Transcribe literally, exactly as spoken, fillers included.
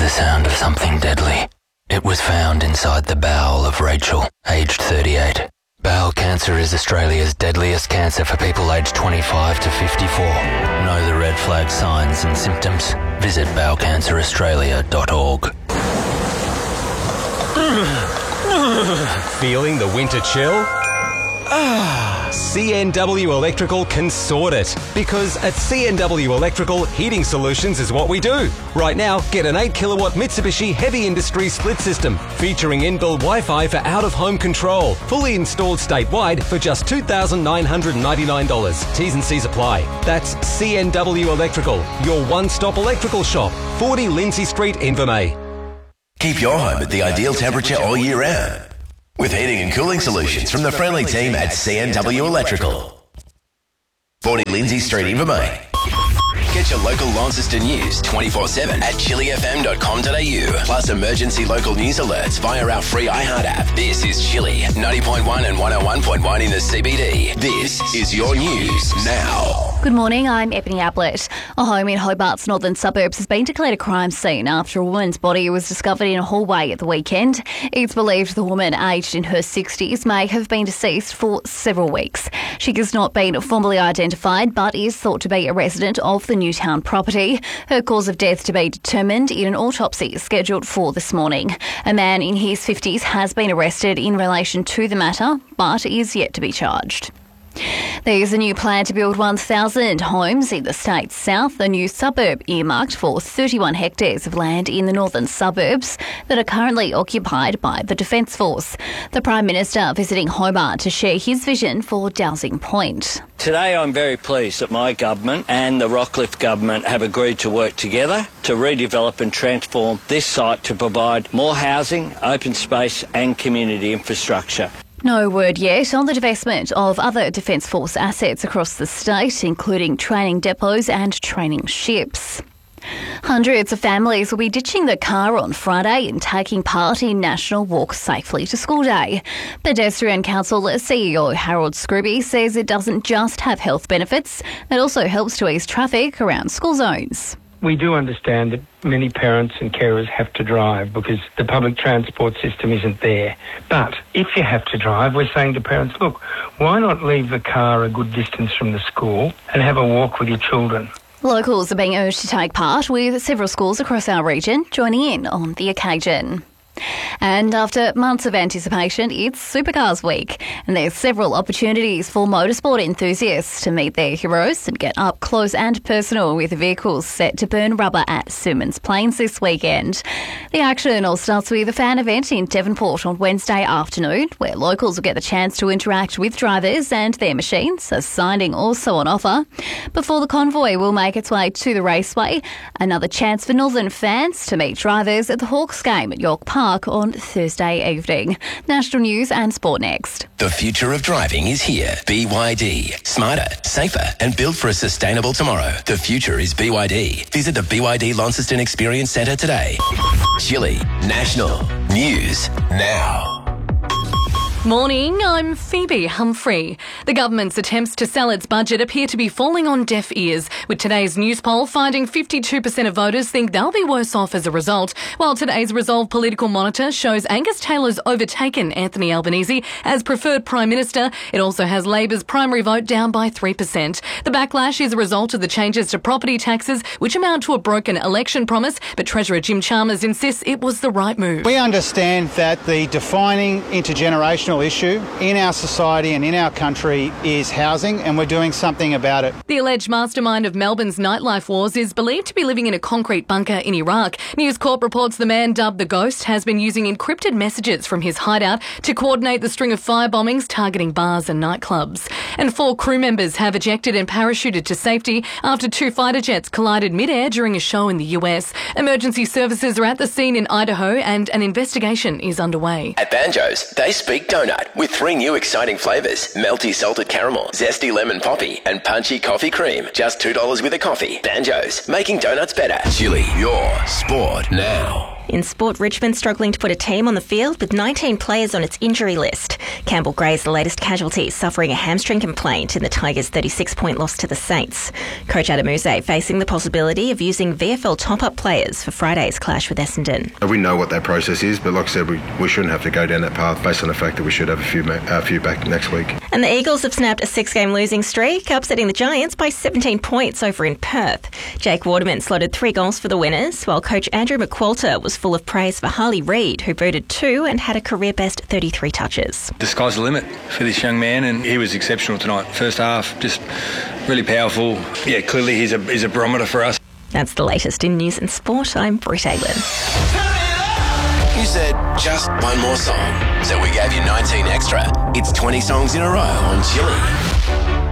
the sound of something deadly. It was found inside the bowel of Rachel, aged thirty-eight. Bowel cancer is Australia's deadliest cancer for people aged twenty-five to fifty-four. Know the red flag signs and symptoms? Visit bowel cancer australia dot org. Feeling the winter chill? Ah, C N W Electrical can sort it. Because at C N W Electrical, heating solutions is what we do. Right now, get an eight kilowatt Mitsubishi Heavy Industry split system featuring inbuilt Wi-Fi for out-of-home control. Fully installed statewide for just two thousand nine hundred ninety-nine dollars. T's and C's apply. That's C N W Electrical, your one-stop electrical shop. forty Lindsay Street, Invermay. Keep your home at the ideal temperature all year round with heating and cooling solutions from the friendly team at C N W Electrical. forty Lindsay Street, Invermay. Get your local Launceston news twenty-four seven at chili f m dot com dot a u. Plus emergency local news alerts via our free iHeart app. This is Chili, ninety point one and one oh one point one in the C B D. This is your news now. Good morning, I'm Ebony Ablett. A home in Hobart's northern suburbs has been declared a crime scene after a woman's body was discovered in a hallway at the weekend. It's believed the woman, aged in her sixties, may have been deceased for several weeks. She has not been formally identified but is thought to be a resident of the Newtown property. Her cause of death to be determined in an autopsy scheduled for this morning. A man in his fifties has been arrested in relation to the matter but is yet to be charged. There's a new plan to build one thousand homes in the state's south, a new suburb earmarked for thirty-one hectares of land in the northern suburbs that are currently occupied by the Defence Force. The Prime Minister visiting Hobart to share his vision for Dowsing Point. Today I'm very pleased that my government and the Rockcliffe government have agreed to work together to redevelop and transform this site to provide more housing, open space and community infrastructure. No word yet on the divestment of other Defence Force assets across the state, including training depots and training ships. Hundreds of families will be ditching their car on Friday and taking part in National Walk Safely to School Day. Pedestrian Council C E O Harold Scrooby says it doesn't just have health benefits, it also helps to ease traffic around school zones. We do understand that many parents and carers have to drive because the public transport system isn't there. But if you have to drive, we're saying to parents, look, why not leave the car a good distance from the school and have a walk with your children? Locals are being urged to take part, with several schools across our region joining in on the occasion. And after months of anticipation, it's Supercars Week, and there's several opportunities for motorsport enthusiasts to meet their heroes and get up close and personal with vehicles set to burn rubber at Simmons Plains this weekend. The action all starts with a fan event in Devonport on Wednesday afternoon, where locals will get the chance to interact with drivers and their machines, a signing also on offer. Before the convoy will make its way to the raceway, another chance for Northern fans to meet drivers at the Hawks game at York Park on Thursday evening. National News and Sport next. The future of driving is here. B Y D. Smarter, safer and built for a sustainable tomorrow. The future is B Y D. Visit the B Y D Launceston Experience Centre today. Chili National News now. Morning, I'm Phoebe Humphrey. The government's attempts to sell its budget appear to be falling on deaf ears, with today's news poll finding fifty-two percent of voters think they'll be worse off as a result, while today's Resolve Political Monitor shows Angus Taylor's overtaken Anthony Albanese as preferred Prime Minister. It also has Labor's primary vote down by three percent. The backlash is a result of the changes to property taxes, which amount to a broken election promise, but Treasurer Jim Chalmers insists it was the right move. We understand that the defining intergenerational issue in our society and in our country is housing, and we're doing something about it. The alleged mastermind of Melbourne's nightlife wars is believed to be living in a concrete bunker in Iraq. News Corp reports the man dubbed the Ghost has been using encrypted messages from his hideout to coordinate the string of fire bombings targeting bars and nightclubs. And four crew members have ejected and parachuted to safety after two fighter jets collided mid-air during a show in the U S. Emergency services are at the scene in Idaho and an investigation is underway. At Banjo's, they speak donut with three new exciting flavours: melty salted caramel, zesty lemon poppy and punchy coffee cream. Just two dollars with a coffee. Banjo's, making donuts better. Chili, your sport now. In sport, Richmond struggling to put a team on the field with nineteen players on its injury list. Campbell Gray's the latest casualty, suffering a hamstring complaint in the Tigers' thirty-six point loss to the Saints. Coach Adam Yze facing the possibility of using V F L top-up players for Friday's clash with Essendon. We know what that process is, but like I said, we, we shouldn't have to go down that path based on the fact that we should have a few, a few back next week. And the Eagles have snapped a six-game losing streak, upsetting the Giants by seventeen points over in Perth. Jake Waterman slotted three goals for the winners, while coach Andrew McQualter was full of praise for Harley Reid, who booted two and had a career-best thirty-three touches. The sky's the limit for this young man, and he was exceptional tonight. First half, just really powerful. Yeah, clearly he's a, he's a barometer for us. That's the latest in news and sport. I'm Britt Aylin. You said just one more song, so we gave you nineteen extra. It's twenty songs in a row on Chili.